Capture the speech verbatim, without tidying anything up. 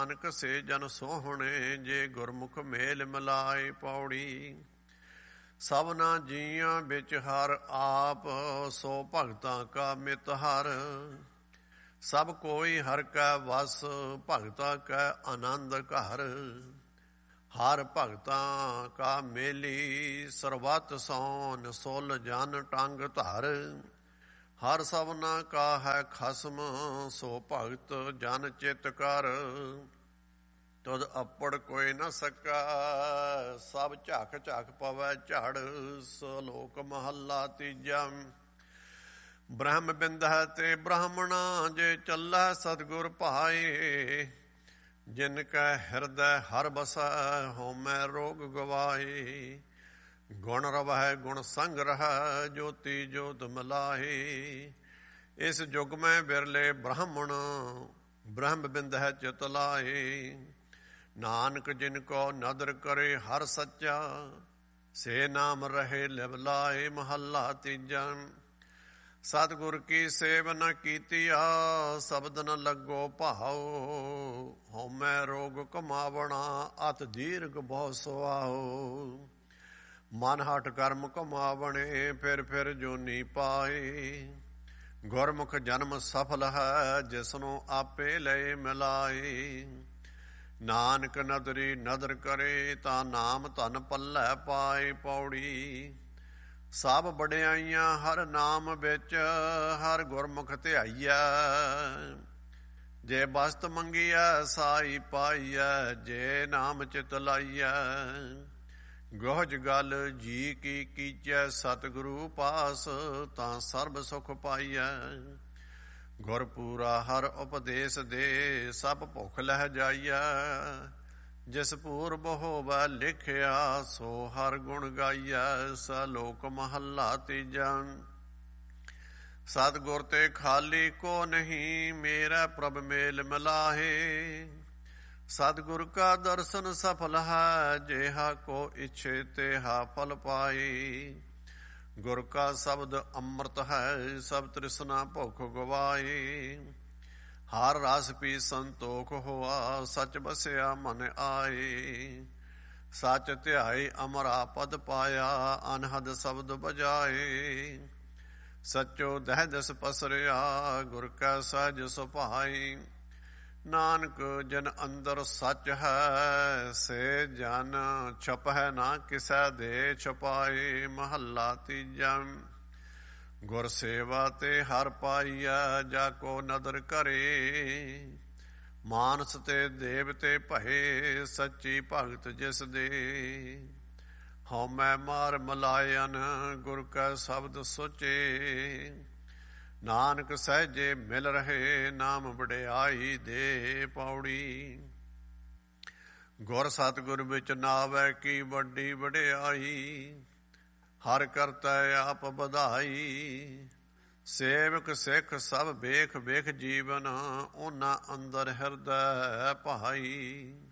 ਨਾਨਕ ਸੇ ਜਨ ਸੋਹਣੇ, ਜੇ ਗੁਰਮੁਖ ਮੇਲ ਮਿਲਾਏ। ਪੌੜੀ ਸਭਨਾ ਜੀਆਂ ਵਿੱਚ ਹਰ ਆਪ, ਸੋ ਭਗਤਾਂ ਕਾ ਮਿਤ ਹਰ। ਸਭ ਕੋਈ ਹਰ ਕੈ ਵਸ, ਭਗਤਾਂ ਕੈ ਆਨੰਦ ਘਰ। ਹਰ ਭਗਤਾਂ ਕਾ ਮੇਲੀ, ਸਰਬਤ ਸੋਨ ਸੁਲ ਜਨ ਟੰਗ ਧਰ। ਹਰ ਸਭਨਾ ਕਾ ਹੈ ਖਸਮ, ਸੋ ਭਗਤ ਜਨ ਚਿਤ ਕਰ। ਤੁਧ ਅੱਪੜ ਕੋਈ ਨ ਸਕਾ, ਸਭ ਝੱਕ ਝੱਕ ਪਵੈ ਝੜ। ਸਲੋਕ ਮਹੱਲਾ ਤੀਜਾ। ਬ੍ਰਹਮ ਬਿੰਦੈ ਤੇ ਬ੍ਰਾਹਮਣਾ, ਜੇ ਚੱਲੈ ਸਤਿਗੁਰ ਭਾਏ। ਜਿਨ ਕੈ ਹਿਰਦੈ ਹਰਿ ਬਸੈ, ਹਉਮੈ ਰੋਗ ਗਵਾਏ। ਗੁਣ ਰਵਹਿ ਗੁਣ ਸੰਗ ਰਹੈ, ਜੋਤੀ ਜੋਤ ਮਿਲਾਏ। ਇਸ ਜੁਗ ਮੈਂ ਬਿਰਲੇ ਬ੍ਰਾਹਮਣ, ਬ੍ਰਹਮ ਬਿੰਦੈ ਚਿਤ ਲਾਏ। ਨਾਨਕ ਜਿਨ ਕੋ ਨਦਰ ਕਰੇ ਹਰ ਸੱਚਾ, ਸੇ ਨਾਮ ਰਹੇ ਲਿਵ ਲਾਏ। ਮਹੱਲਾ ਤੀਜਾ। ਸਤਿਗੁਰ ਕੀ ਸੇਵ ਨ ਕੀਤੀਆ, ਸ਼ਬਦ ਨ ਲੱਗੋ ਭਾਉ। ਹਉਮੈ ਰੋਗ ਕਮਾਵਣਾ, ਅਤ ਦੀਰਘ ਬਹੁ ਸੁਆਉ। ਮਨ ਹਠ ਕਰਮ ਕਮਾਵਣੇ, ਫਿਰ ਫਿਰ ਜੋਨੀ ਪਾਏ। ਗੁਰਮੁਖ ਜਨਮ ਸਫਲ ਹੈ, ਜਿਸਨੂੰ ਆਪੇ ਲਏ ਮਿਲਾਏ। ਨਾਨਕ ਨਦਰੀ ਨਦਰ ਕਰੇ, ਤਾਂ ਨਾਮ ਧਨ ਪੱਲੇ ਪਾਏ। ਪੌੜੀ ਸਭ ਵਡਿਆਈਆਂ ਹਰ ਨਾਮ ਵਿੱਚ, ਹਰ ਗੁਰਮੁਖ ਧਿਆਈਐ। ਜੇ ਬਸਤ ਮੰਗੀਐ ਸਾਈ ਪਾਈਐ, ਜੇ ਨਾਮ ਚਿਤ ਲਾਈਐ। ਗੁਹਜ ਗਲ ਜੀ ਕੀ ਕੀਚੈ, ਸਤਿਗੁਰੂ ਪਾਸ, ਤਾਂ ਸਰਬ ਸੁਖ ਪਾਈਐ। ਗੁਰ ਪੂਰਾ ਹਰ ਉਪਦੇਸ਼ ਦੇ, ਸਭ ਭੁਖ ਲਹਿ ਜਾਈਐ। ਜਿਸ ਪੂਰਬ ਹੋਵੈ ਲਿਖਿਆ, ਸੋ ਹਰ ਗੁਣ ਗਾਈਐ। ਸਲੋਕ ਮਹੱਲਾ ਤੀਜਾ। ਸਤਿਗੁਰ ਤੇ ਖਾਲੀ ਕੋ ਨਹੀਂ, ਮੇਰਾ ਪ੍ਰਭ ਮੇਲ ਮਿਲਾਹੇ। ਸਤਿਗੁਰ ਕਾ ਦਰਸ਼ਨ ਸਫਲ ਹੈ, ਜੇਹਾ ਕੋ ਇੱਛੇ ਤੇਹਾ ਫਲ ਪਾਏ। ਗੁਰ ਕਾ ਸ਼ਬਦ ਅੰਮ੍ਰਿਤ ਹੈ, ਸਭ ਤ੍ਰਿਸ਼ਨਾ ਭੁਖ ਗਵਾਏ। ਹਰ ਰਸ ਪੀ ਸੰਤੋਖ ਹੋਆ, ਸਚ ਬਸਿਆ ਮਨ ਆਏ। ਸਚ ਧਿਆਏ ਅਮਰਾ ਪਦ ਪਾਇਆ, ਅਨਹਦ ਸ਼ਬਦ ਬਜਾਏ। ਸਚੋ ਦਹਿ ਦਸ ਪਸਰਿਆ, ਗੁਰ ਕੈ ਸਹਿਜ ਸੁਭਾਈ। ਨਾਨਕ ਜਨ ਅੰਦਰ ਸੱਚ ਹੈ, ਸੇ ਜਨ ਛਪੈ ਨਾ ਕਿਸੈ ਦੇ ਛਪਾਏ। ਮਹੱਲਾ ਤੀਜਾ। ਗੁਰ ਸੇਵਾ ਤੇ ਹਰ ਪਾਈਐ, ਜਾ ਕੋ ਨਦਰ ਕਰੇ। ਮਾਨਸ ਤੇ ਦੇਵ ਤੇ ਭਏ, ਸੱਚੀ ਭਗਤ ਜਿਸ ਦੇ। ਹਉਮੈ ਮਾਰ ਮਲਾਇਨ, ਗੁਰ ਕੈ ਸ਼ਬਦ ਸੁਚੇ। ਨਾਨਕ ਸਹਿਜੇ ਮਿਲ ਰਹੇ, ਨਾਮ ਵਡਿਆਈ ਦੇ। ਪੌੜੀ ਗੁਰ ਸਤਿਗੁਰ ਵਿੱਚ ਨਾਵੈ, ਕੀ ਵੱਡੀ ਵਡਿਆਈ। ਹਰ ਕਰਤੈ ਆਪ ਵਧਾਈ। ਸੇਵਕ ਸਿੱਖ ਸਭ ਵੇਖ ਵੇਖ ਜੀਵਨ, ਉਹਨਾਂ ਅੰਦਰ ਹਿਰਦੈ ਭਾਈ।